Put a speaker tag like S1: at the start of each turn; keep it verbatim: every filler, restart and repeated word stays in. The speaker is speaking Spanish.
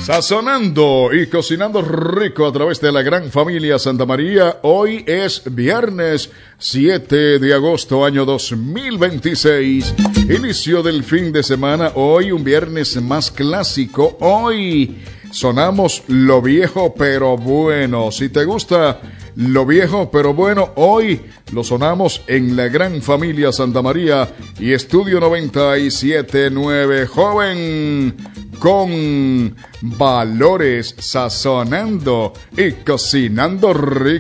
S1: Sazonando y cocinando rico a través de la gran familia Santa María. Hoy es viernes siete de agosto año dos mil veintiséis. Inicio del fin de semana. Hoy un viernes más clásico. Hoy sonamos lo viejo pero bueno. Si te gusta lo viejo pero bueno, hoy lo sonamos en la gran familia Santa María y Estudio noventa y siete punto nueve. Joven con valores, sazonando y cocinando rico.